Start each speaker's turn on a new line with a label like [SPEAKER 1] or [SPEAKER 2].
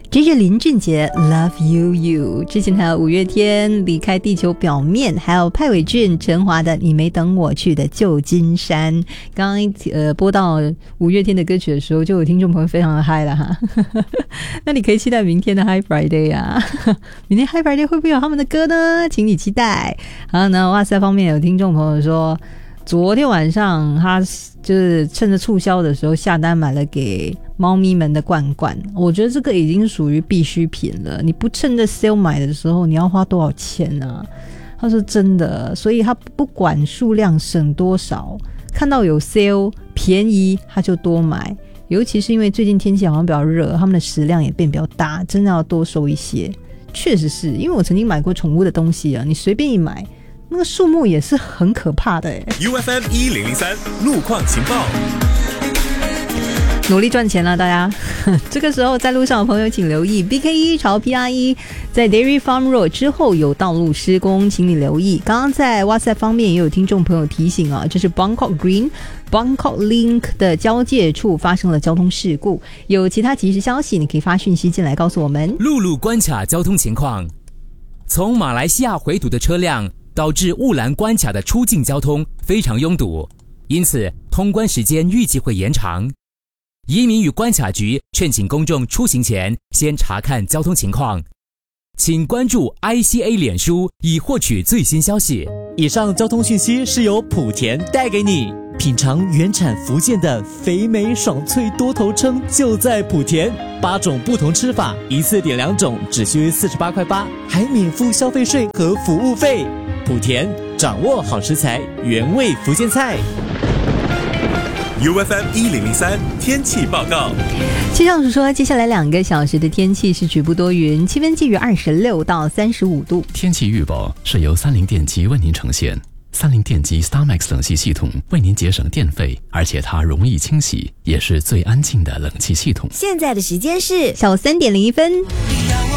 [SPEAKER 1] 这是林俊杰 Love You You， 之前还有五月天离开地球表面，还有派伟俊陈华的你没等我去的旧金山。刚刚播到五月天的歌曲的时候，就有听众朋友非常的嗨了哈那你可以期待明天的 Hi Friday 啊明天 Hi Friday 会不会有他们的歌呢？请你期待。然后呢，哇塞方面有听众朋友说昨天晚上他就是趁着促销的时候下单买了给猫咪们的罐罐，我觉得这个已经属于必需品了，你不趁着 sale 买的时候你要花多少钱啊？他说真的，所以他不管数量省多少，看到有 sale 便宜他就多买，尤其是因为最近天气好像比较热，他们的食量也变比较大，真的要多收一些。确实是因为我曾经买过宠物的东西啊，你随便一买那个数目也是很可怕的
[SPEAKER 2] UFM 1003路况情报，
[SPEAKER 1] 努力赚钱了大家这个时候在路上的朋友请留意 BK1 朝 PR1 在 Dairy Farm Road 之后有道路施工，请你留意。刚刚在 WhatsApp 方面也有听众朋友提醒啊，这是 Bangkok Green Bangkok Link 的交界处发生了交通事故，有其他即时消息你可以发讯息进来告诉我们。
[SPEAKER 3] 陆路关卡交通情况，从马来西亚回堵的车辆导致雾兰关卡的出境交通非常拥堵，因此通关时间预计会延长。移民与关卡局劝请公众出行前先查看交通情况，请关注 ICA 脸书以获取最新消息。
[SPEAKER 4] 以上交通讯息是由莆田带给你，品尝原产福建的肥美爽脆多头称就在莆田，8种不同吃法，一次点2种只需48.8块，还免付消费税和服务费。莆田掌握好食材，原味福建菜。
[SPEAKER 2] UFM 1003天气报告。
[SPEAKER 1] 气象署说，接下来2个小时的天气是局部多云，气温介于26到35度。
[SPEAKER 5] 天气预报是由三菱电机为您呈现。三菱电机 StarMax 冷气系统为您节省电费，而且它容易清洗，也是最安静的冷气系统。
[SPEAKER 6] 现在的时间是
[SPEAKER 1] 下午3点01分。